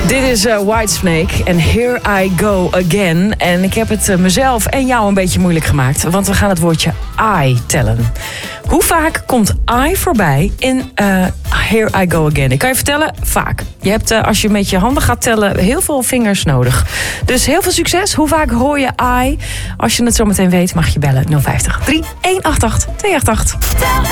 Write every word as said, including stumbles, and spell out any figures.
Dit is uh, Whitesnake en Here I Go Again. En ik heb het uh, mezelf en jou een beetje moeilijk gemaakt. Want we gaan het woordje I tellen. Hoe vaak komt I voorbij in uh, Here I Go Again? Ik kan je vertellen, vaak. Je hebt, uh, als je met je handen gaat tellen, heel veel vingers nodig. Dus heel veel succes. Hoe vaak hoor je I? Als je het zo meteen weet, mag je bellen nul vijftig, drie een acht acht twee acht acht.